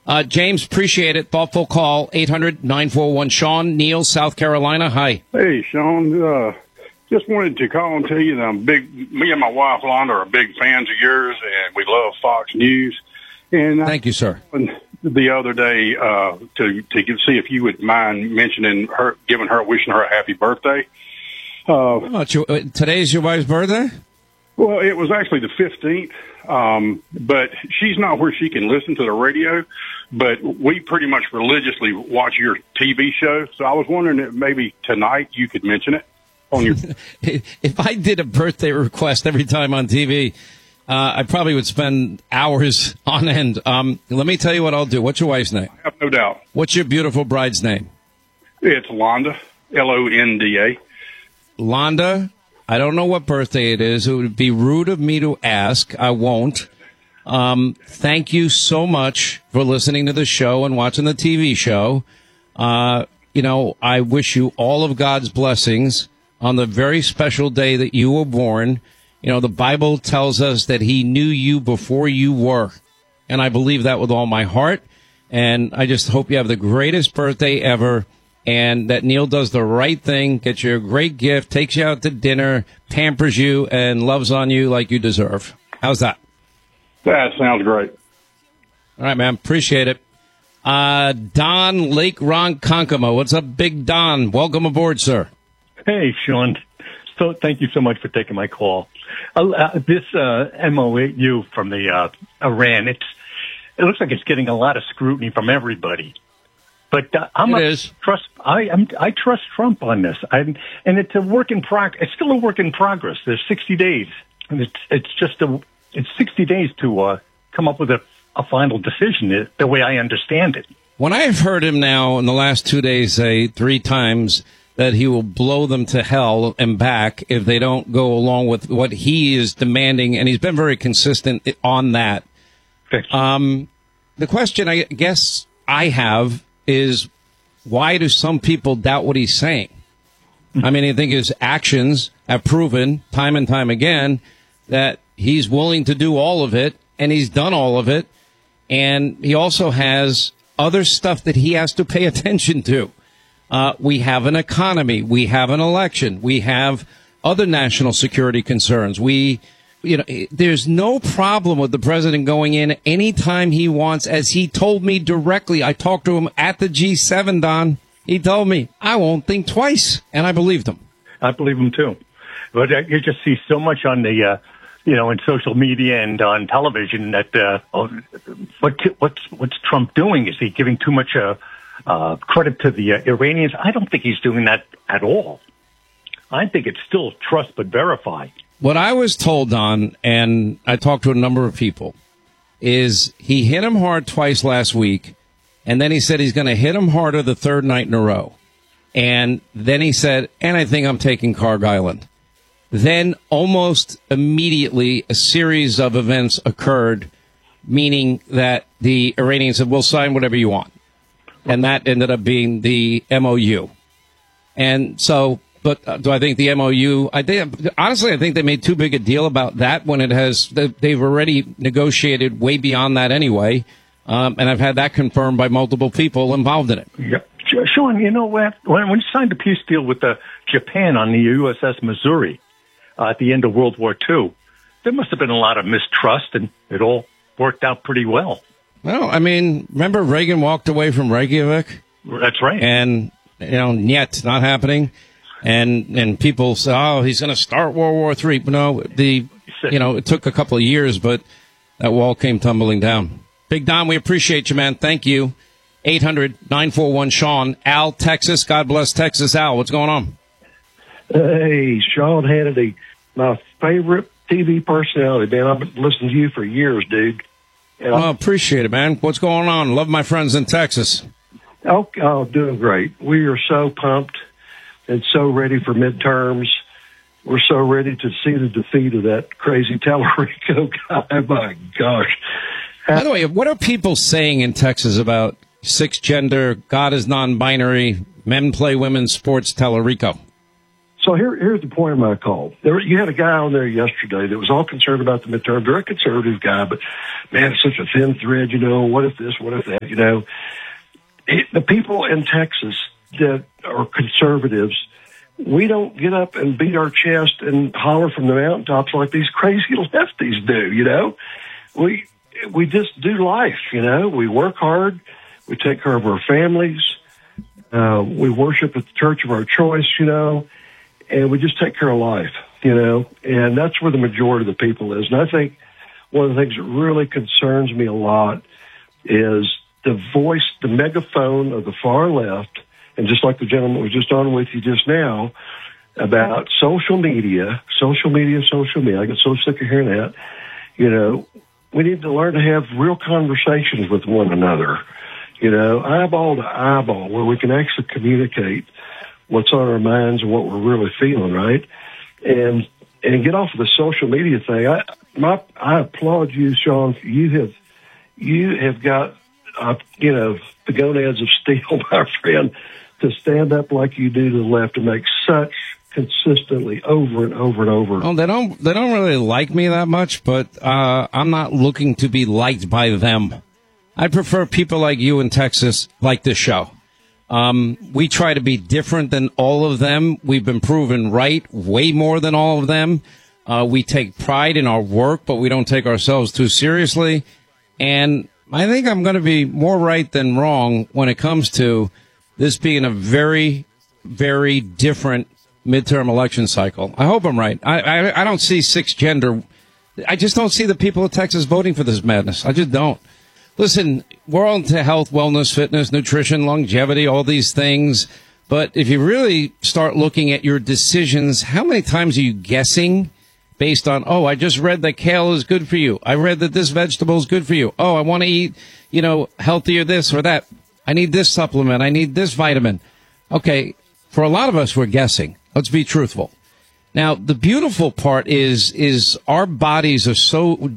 James, appreciate it. Thoughtful call. 800-941-SEAN. Neil, South Carolina. Hi. Hey, Sean. Just wanted to call and tell you that me and my wife, Londa, are big fans of yours, and we love Fox News. And thank you, sir. The other day, to see if you would mind mentioning her, wishing her a happy birthday. Today's your wife's birthday? Well, it was actually the 15th, but she's not where she can listen to the radio, but we pretty much religiously watch your TV show, so I was wondering if maybe tonight you could mention it on your... If I did a birthday request every time on TV, I probably would spend hours on end. Let me tell you what I'll do. What's your wife's name? I have no doubt. What's your beautiful bride's name? It's Londa, Londa. Londa, I don't know what birthday it is. It would be rude of me to ask. I won't. Thank you so much for listening to the show and watching the TV show. I wish you all of God's blessings on the very special day that you were born. The Bible tells us that he knew you before you were. And I believe that with all my heart. And I just hope you have the greatest birthday ever. And that Neil does the right thing, gets you a great gift, takes you out to dinner, pampers you, and loves on you like you deserve. How's that? That sounds great. All right, man. Appreciate it. Don Lake Ronkonkoma. What's up, Big Don? Welcome aboard, sir. Hey, Sean. So thank you so much for taking my call. This MOU from the Iran, it looks like it's getting a lot of scrutiny from everybody. But I trust Trump on this, and it's a work in progress. It's still a work in progress. There's 60 days, and it's 60 days to come up with a final decision. The way I understand it. When I've heard him now in the last 2 days say 3 times that he will blow them to hell and back if they don't go along with what he is demanding, and he's been very consistent on that. The question I guess I have is, why do some people doubt what he's saying? I mean, I think his actions have proven time and time again that he's willing to do all of it, and he's done all of it. And he also has other stuff that he has to pay attention to. We have an economy. We have an election. We have other national security concerns. There's no problem with the president going in anytime he wants, as he told me directly. I talked to him at the G7, Don. He told me, I won't think twice. And I believed him. I believe him, too. But you just see so much on the, in social media and on television that what's Trump doing? Is he giving too much credit to the Iranians? I don't think he's doing that at all. I think it's still trust but verify. What I was told, Don, and I talked to a number of people, is he hit him hard twice last week, and then he said he's going to hit him harder the third night in a row. And then he said, and I think I'm taking Carg Island. Then almost immediately a series of events occurred, meaning that the Iranians said, we'll sign whatever you want. And that ended up being the MOU. And so... But do I think the MOU? I think they made too big a deal about that when they've already negotiated way beyond that anyway. And I've had that confirmed by multiple people involved in it. Yep. Sean, you know what? When you signed a peace deal with Japan on the USS Missouri at the end of World War II, there must have been a lot of mistrust, and it all worked out pretty well. Well, I mean, remember Reagan walked away from Reykjavik? That's right. And, yet, not happening. And people say, oh, he's going to start World War III. But no, it took a couple of years, but that wall came tumbling down. Big Don, we appreciate you, man. Thank you. 800-941-SEAN. Al, Texas. God bless Texas. Al, what's going on? Hey, Sean Hannity, my favorite TV personality, man. I've been listening to you for years, dude. And appreciate it, man. What's going on? Love my friends in Texas. Oh, doing great. We are so pumped and so ready for midterms. We're so ready to see the defeat of that crazy Tallarico guy. My gosh. By the way, what are people saying in Texas about six gender, God is non-binary, men play women's sports, Tallarico? So here's the point of my call. You had a guy on there yesterday that was all concerned about the midterm. Very conservative guy, but man, it's such a thin thread. What if this? What if that? The people in Texas that are conservatives, we don't get up and beat our chest and holler from the mountaintops like these crazy lefties do. We just do life. We work hard. We take care of our families. We worship at the church of our choice. And we just take care of life, and that's where the majority of the people is. And I think one of the things that really concerns me a lot is the voice, the megaphone of the far left, and just like the gentleman was just on with you just now about social media. I get so sick of hearing that. We need to learn to have real conversations with one another, eyeball to eyeball, where we can actually communicate what's on our minds and what we're really feeling, right? And get off of the social media thing. I applaud you, Sean. You have got the gonads of steel, my friend, to stand up like you do to the left and make such consistently over and over and over. Oh, they don't really like me that much, but I'm not looking to be liked by them. I prefer people like you in Texas like this show. We try to be different than all of them. We've been proven right way more than all of them. We take pride in our work, but we don't take ourselves too seriously. And I think I'm going to be more right than wrong when it comes to this being a very, very different midterm election cycle. I hope I'm right. I don't see sixth gender. I just don't see the people of Texas voting for this madness. I just don't. Listen, we're all into health, wellness, fitness, nutrition, longevity, all these things. But if you really start looking at your decisions, how many times are you guessing based on, I just read that kale is good for you. I read that this vegetable is good for you. I want to eat, healthier this or that. I need this supplement. I need this vitamin. Okay, for a lot of us, we're guessing. Let's be truthful. Now, the beautiful part is our bodies are so,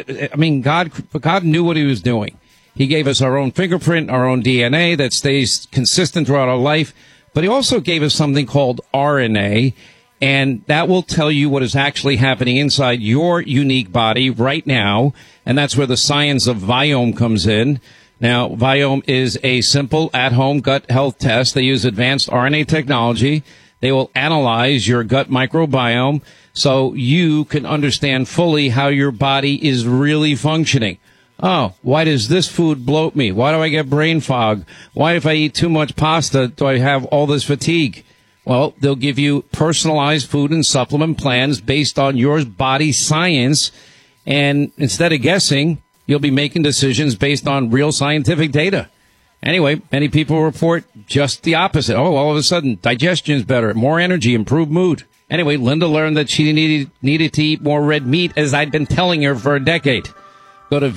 God knew what he was doing. He gave us our own fingerprint, our own DNA that stays consistent throughout our life. But he also gave us something called RNA, and that will tell you what is actually happening inside your unique body right now. And that's where the science of Viome comes in. Now, Viome is a simple at-home gut health test. They use advanced RNA technology. They will analyze your gut microbiome so you can understand fully how your body is really functioning. Why does this food bloat me? Why do I get brain fog? Why, if I eat too much pasta, do I have all this fatigue? Well, they'll give you personalized food and supplement plans based on your body science. And instead of guessing, you'll be making decisions based on real scientific data. Anyway, many people report just the opposite. All of a sudden, digestion's better, more energy, improved mood. Anyway, Linda learned that she needed to eat more red meat, as I'd been telling her for a decade. Go to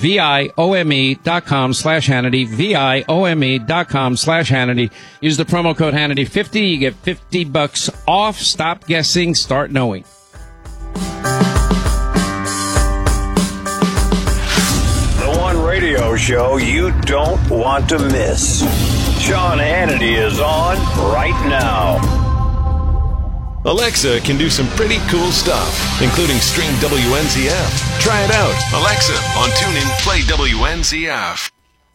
viome.com/Hannity, viome.com/Hannity. Use the promo code Hannity50. You get $50 off. Stop guessing. Start knowing. Radio show you don't want to miss. Sean Hannity is on right now. Alexa can do some pretty cool stuff, including stream WNZF. Try it out. Alexa, on TuneIn, play WNZF.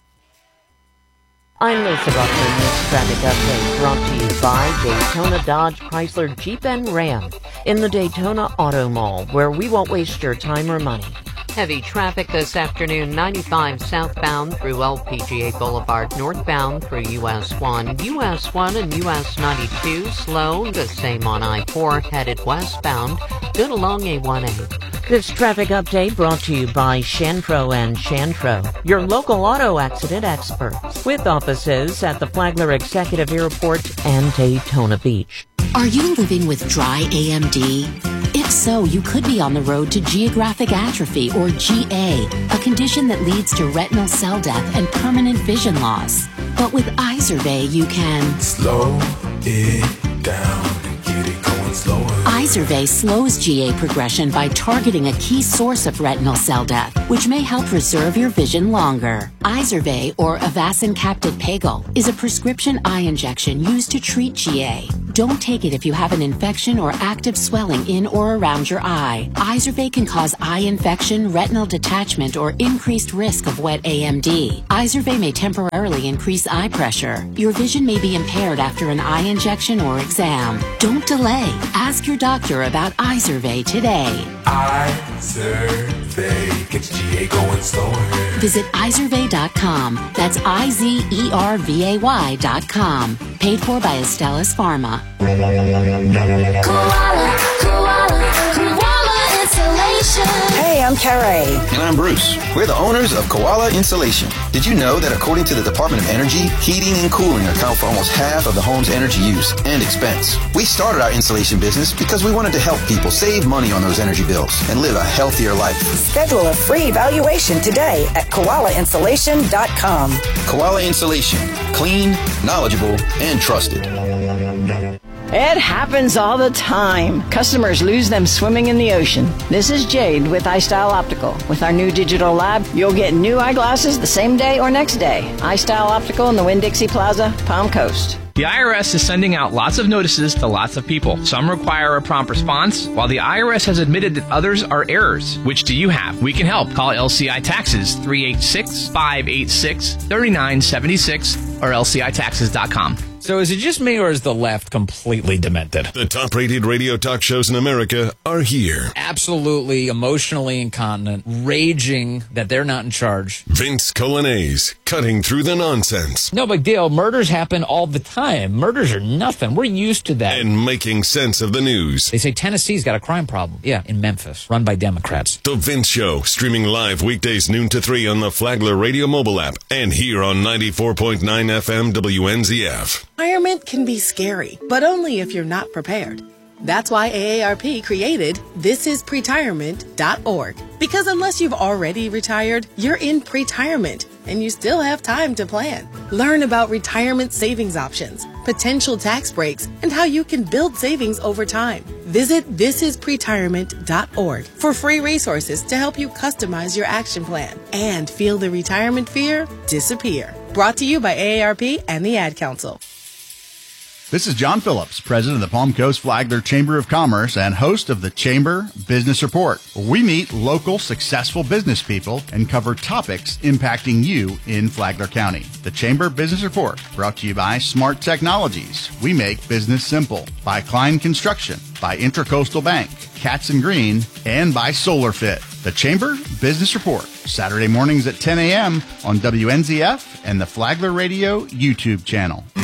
I'm Lisa Buckler, this traffic update brought to you by Daytona Dodge Chrysler Jeep and Ram in the Daytona Auto Mall, where we won't waste your time or money. Heavy traffic this afternoon, 95 southbound through LPGA Boulevard, northbound through US 1. US 1 and US 92 slow, the same on I-4 headed westbound, good along A1A. This traffic update brought to you by Shantro & Shantro, your local auto accident experts, with offices at the Flagler Executive Airport and Daytona Beach. Are you living with dry AMD? If so, you could be on the road to geographic atrophy, or GA, a condition that leads to retinal cell death and permanent vision loss. But with Izervay, you can slow it down and get it going slower. Izervay slows GA progression by targeting a key source of retinal cell death, which may help preserve your vision longer. Izervay, or Avastin Captid Pagel, is a prescription eye injection used to treat GA. Don't take it if you have an infection or active swelling in or around your eye. Izervay can cause eye infection, retinal detachment, or increased risk of wet AMD. Izervay may temporarily increase eye pressure. Your vision may be impaired after an eye injection or exam. Don't delay. Ask your doctor about Izervay today. Izervay gets GA going slower. Visit Izervay.com. That's IZERVAY.com. Paid for by Astellas Pharma. Koala Insulation. Hey, I'm Carrie. And I'm Bruce. We're the owners of Koala Insulation. Did you know that according to the Department of Energy, heating and cooling account for almost half of the home's energy use and expense? We started our insulation business because we wanted to help people save money on those energy bills and live a healthier life. Schedule a free evaluation today at koalainsulation.com. Koala Insulation. Clean, knowledgeable, and trusted. It happens all the time. Customers lose them swimming in the ocean. This is Jade with iStyle Optical. With our new digital lab, you'll get new eyeglasses the same day or next day. iStyle Optical in the Winn-Dixie Plaza, Palm Coast. The IRS is sending out lots of notices to lots of people. Some require a prompt response, while the IRS has admitted that others are errors. Which do you have? We can help. Call LCI Taxes, 386-586-3976 or lcitaxes.com. So is it just me, or is the left completely demented? The top-rated radio talk shows in America are here. Absolutely emotionally incontinent, raging that they're not in charge. Vince Colanese, cutting through the nonsense. No big deal. Murders happen all the time. Murders are nothing. We're used to that. And making sense of the news. They say Tennessee's got a crime problem. Yeah, in Memphis, run by Democrats. The Vince Show, streaming live weekdays noon to 3 on the Flagler Radio mobile app and here on 94.9 FM WNZF. Retirement can be scary, but only if you're not prepared. That's why AARP created thisispretirement.org. Because unless you've already retired, you're in pretirement, and you still have time to plan. Learn about retirement savings options, potential tax breaks, and how you can build savings over time. Visit thisispretirement.org for free resources to help you customize your action plan and feel the retirement fear disappear. Brought to you by AARP and the Ad Council. This is John Phillips, president of the Palm Coast Flagler Chamber of Commerce and host of the Chamber Business Report. We meet local successful business people and cover topics impacting you in Flagler County. The Chamber Business Report, brought to you by Smart Technologies. We make business simple. By Klein Construction, by Intracoastal Bank, Katz & Green, and by SolarFit. The Chamber Business Report, Saturday mornings at 10 a.m. on WNZF and the Flagler Radio YouTube channel.